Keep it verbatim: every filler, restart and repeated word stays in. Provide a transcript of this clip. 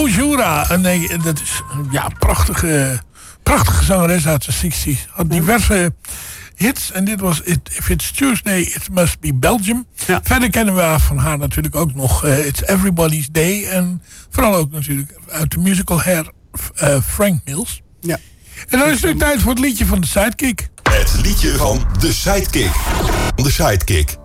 Ojura. Nee, dat is ja, prachtige, prachtige zangeres uit de zestig's. Had diverse hits. En dit was it, If It's Tuesday, It Must Be Belgium. Ja. Verder kennen we van haar natuurlijk ook nog uh, It's Everybody's Day. En vooral ook natuurlijk uit de musical Hair uh, Frank Mills. Ja. En dan is het nu tijd voor het liedje van de Sidekick. Het liedje van de Sidekick. De Sidekick.